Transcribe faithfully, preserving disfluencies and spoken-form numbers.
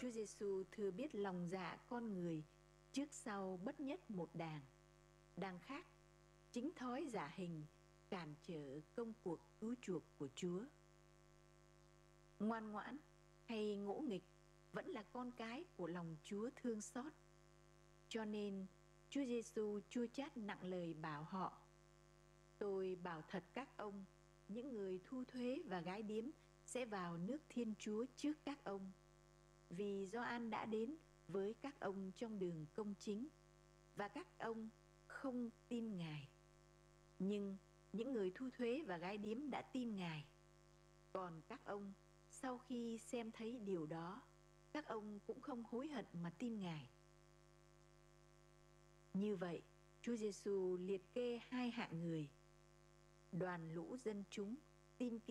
Chúa Giêsu thừa biết lòng dạ con người trước sau bất nhất một đàng. Đàng khác, chính thói giả hình cản trở công cuộc cứu chuộc của Chúa. Ngoan ngoãn hay ngỗ nghịch vẫn là con cái của lòng Chúa thương xót. Cho nên Chúa Giêsu chua chát nặng lời bảo họ: tôi bảo thật các ông, những người thu thuế và gái điếm sẽ vào nước Thiên Chúa trước các ông. Vì Gioan đã đến với các ông trong đường công chính, và các ông không tin Ngài. Nhưng những người thu thuế và gái điếm đã tin Ngài. Còn các ông, sau khi xem thấy điều đó, các ông cũng không hối hận mà tin Ngài. Như vậy, Chúa Giêsu liệt kê hai hạng người: đoàn lũ dân chúng tin